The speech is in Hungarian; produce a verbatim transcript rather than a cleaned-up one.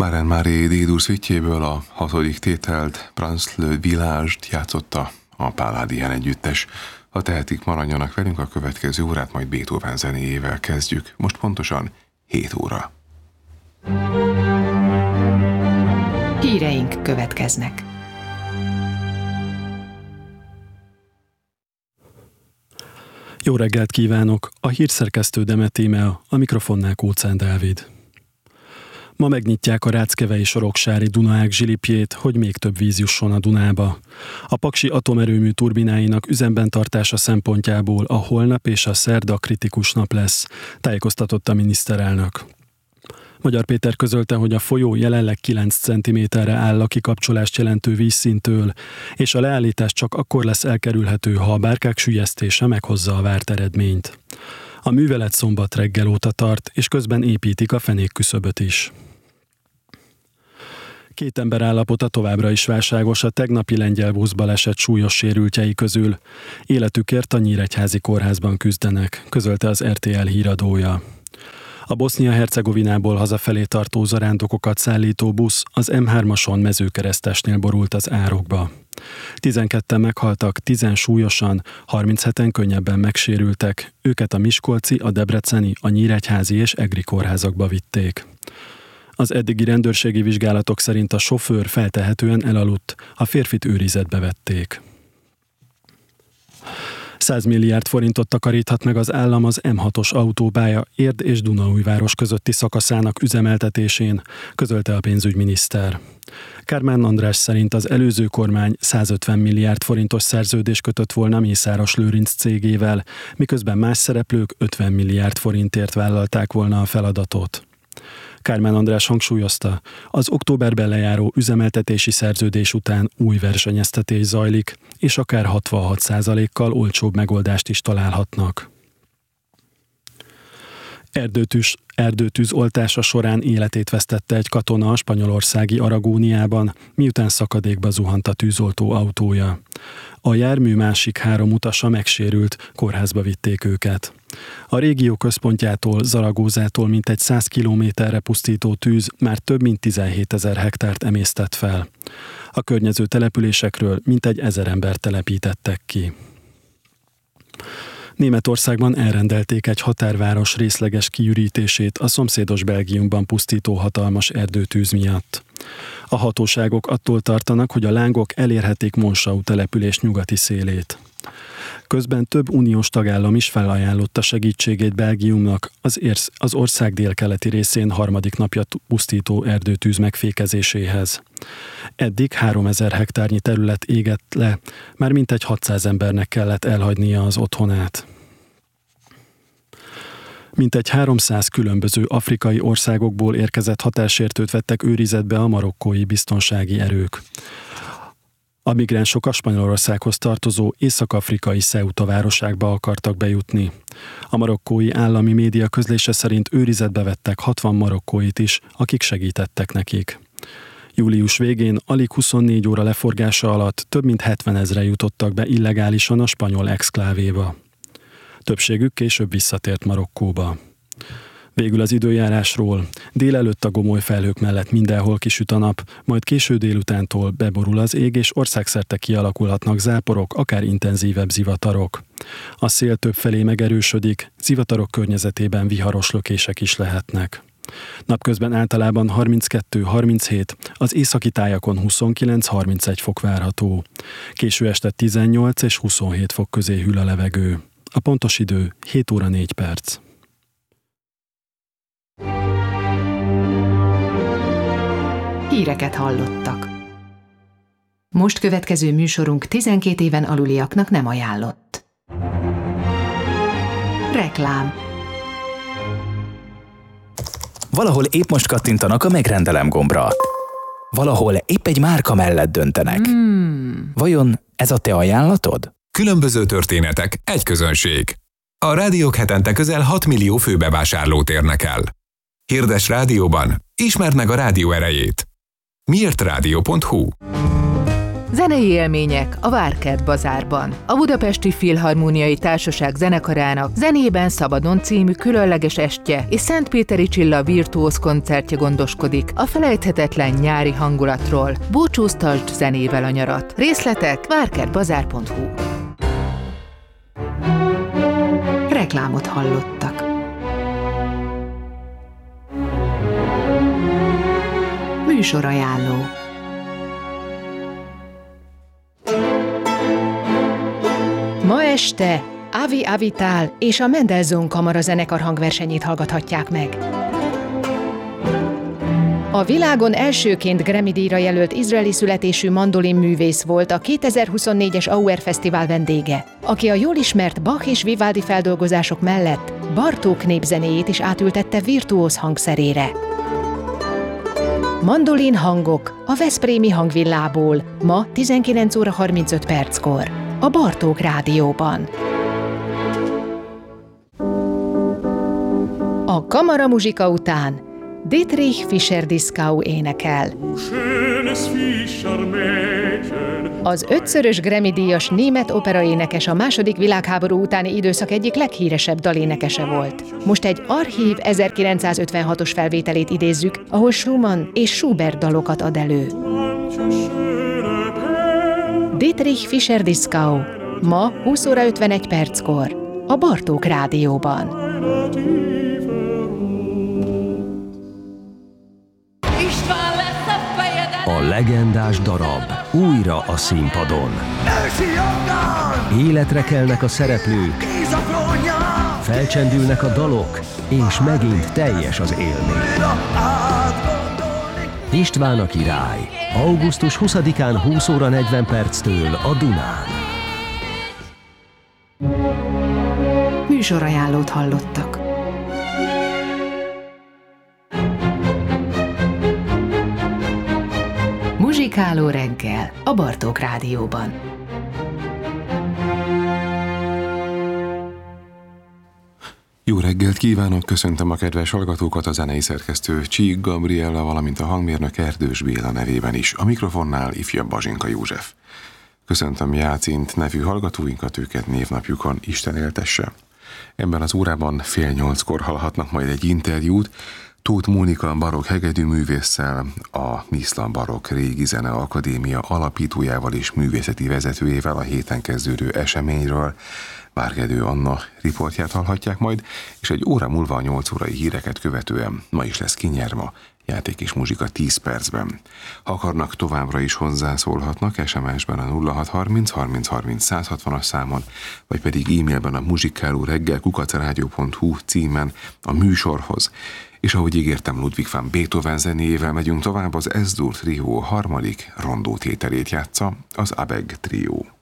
Maren Marie Dédus Vityéből a hatodik tételt Prance le Village-t játszotta a Palladian együttes. Ha tehetik, maradjanak velünk, a következő órát majd Beethoven zenéjével kezdjük. Most pontosan hét óra. Híreink következnek. Jó reggelt kívánok! A hírszerkesztő Demet Tímea, a mikrofonnál Kóczán Dávid. Ma megnyitják a Ráckevei Soroksári Dunaág zsilipjét, hogy még több víz jusson a Dunába. A paksi atomerőmű turbináinak üzemben tartása szempontjából a holnap és a szerda kritikus nap lesz, tájékoztatott a miniszterelnök. Magyar Péter közölte, hogy a folyó jelenleg kilenc centiméterre áll a kikapcsolást jelentő vízszintől, és a leállítás csak akkor lesz elkerülhető, ha a bárkák süllyesztése meghozza a várt eredményt. A művelet szombat reggel óta tart, és közben építik a fenékküszöböt is. Két ember állapota továbbra is válságos a tegnapi lengyel buszbaleset súlyos sérültjei közül. Életükért a Nyíregyházi kórházban küzdenek, közölte az er té el híradója. A Bosznia-Hercegovinából hazafelé tartó zarándokokat szállító busz az em hármason Mezőkeresztesnél borult az árokba. tizenketten meghaltak, tízen súlyosan, harmincheten könnyebben megsérültek. Őket a miskolci, a debreceni, a nyíregyházi és egri kórházakba vitték. Az eddigi rendőrségi vizsgálatok szerint a sofőr feltehetően elaludt, a férfit őrizetbe vették. száz milliárd forintot takaríthat meg az állam az em hatos autópálya Érd és Dunaújváros közötti szakaszának üzemeltetésén, közölte a pénzügyminiszter. Kármán András szerint az előző kormány százötven milliárd forintos szerződést kötött volna Mészáros Lőrinc cégével, miközben más szereplők ötven milliárd forintért vállalták volna a feladatot. Kármán András hangsúlyozta, az októberben lejáró üzemeltetési szerződés után új versenyeztetés zajlik, és akár hatvanhat százalékkal olcsóbb megoldást is találhatnak. Erdőtűz, erdőtűz oltása során életét vesztette egy katona a spanyolországi Aragóniában, miután szakadékba zuhant a tűzoltó autója. A jármű másik három utasa megsérült, kórházba vitték őket. A régió központjától, Zaragózától mintegy száz kilométerre pusztító tűz már több mint tizenhétezer hektárt emésztett fel. A környező településekről mintegy ezer embert telepítettek ki. Németországban elrendelték egy határváros részleges kiürítését a szomszédos Belgiumban pusztító hatalmas erdőtűz miatt. A hatóságok attól tartanak, hogy a lángok elérhetik Monschau település nyugati szélét. Közben több uniós tagállam is felajánlotta segítségét Belgiumnak az, érsz, az ország délkeleti részén harmadik napja pusztító erdőtűz megfékezéséhez. Eddig háromezer hektárnyi terület égett le, már mintegy hatszáz embernek kellett elhagynia az otthonát. Mintegy háromszáz különböző afrikai országokból érkezett határsértőt vettek őrizetbe a marokkói biztonsági erők. A migránsok a Spanyolországhoz tartozó észak-afrikai Ceuta városába akartak bejutni. A marokkói állami média közlése szerint őrizetbe vettek hatvan marokkóit is, akik segítettek nekik. Július végén alig huszonnégy óra leforgása alatt több mint hetvenezren jutottak be illegálisan a spanyol exklávéba. Többségük később visszatért Marokkóba. Végül az időjárásról. Délelőtt a gomoly felhők mellett mindenhol kisüt a nap, majd késő délutántól beborul az ég, és országszerte kialakulhatnak záporok, akár intenzívebb zivatarok. A szél többfelé megerősödik, zivatarok környezetében viharos lökések is lehetnek. Napközben általában harminckettő-harminchét, az északi tájakon huszonkilenc-harmincegy fok várható. Késő este tizennyolc és huszonhét fok közé hűl a levegő. A pontos idő hét óra négy perc. Híreket hallottak. Most következő műsorunk tizenkét éven aluliaknak nem ajánlott. Reklám. Valahol épp most kattintanak a megrendelem gombra. Valahol épp egy márka mellett döntenek. Hmm. Vajon ez a te ajánlatod? Különböző történetek, egy közönség. A rádiók hetente közel hat millió főbevásárlót érnek el. Hirdess rádióban, ismerd meg a rádió erejét. miért rádió pont hu Zenei élmények a Várkert Bazárban. A Budapesti Filharmóniai Társaság zenekarának Zenében szabadon című különleges estje és Szentpéteri Csilla virtuóz koncertje gondoskodik a felejthetetlen nyári hangulatról. Búcsúztasd zenével a nyarat. Részletek várkertbazár pont hu. Reklámot hallottak. Műsorajánló. Ma este Avi Avital és a Mendelssohn Kamara zenekar hangversenyét hallgathatják meg. A világon elsőként Grammy-díjra jelölt izraeli születésű mandolinművész volt a kétezer-huszonnégyes Auer Fesztivál vendége, aki a jól ismert Bach és Vivaldi feldolgozások mellett Bartók népzenéjét is átültette virtuóz hangszerére. Mandolin hangok a Veszprémi Hangvillából ma tizenkilenc óra harmincöt perckor a Bartók Rádióban. A kamaramuzsika után Dietrich Fischer-Dieskau énekel. Az ötszörös Grammy-díjas német operaénekes a második világháború utáni időszak egyik leghíresebb dalénekese volt. Most egy archív ezerkilencszázötvenhatos felvételét idézzük, ahol Schumann és Schubert dalokat ad elő. Dietrich Fischer-Dieskau ma húsz óra ötvenegy perckor a Bartók Rádióban. A legendás darab újra a színpadon. Életre kelnek a szereplők, felcsendülnek a dalok, és megint teljes az élmény. István a király. augusztus huszadikán húsz óra negyven perctől a Dunán. Műsorajánlót hallottak. Muzsikáló reggel a Bartók Rádióban. Jó reggelt kívánok, köszöntöm a kedves hallgatókat, a zenei szerkesztő Csík Gabriella, valamint a hangmérnök Erdős Béla nevében is. A mikrofonnál ifjabb Bazsinka József. Köszöntöm Jácint nevű hallgatóinkat, őket névnapjukon Isten éltesse. Ebben az órában fél nyolckor hallhatnak majd egy interjút Tóth Mónika barokk hegedűművésszel, a Niszla Barokk Régi Zene Akadémia alapítójával és művészeti vezetőjével a héten kezdődő eseményről. Várgedő Anna riportját hallhatják majd, és egy óra múlva a nyolc órai híreket követően ma is lesz kinyerma, játék és muzsika tíz percben. Ha akarnak, továbbra is hozzászólhatnak es em es-ben a nulla hat harminc harminc harminc száz hatvanas számon, vagy pedig e-mailben a muzsikáló reggel kukac rádió pont hu címen a műsorhoz. És ahogy ígértem, Ludwig van Beethoven zenéjével megyünk tovább, az Es-Dur Trió harmadik rondótételét játsza az Abegg Trió.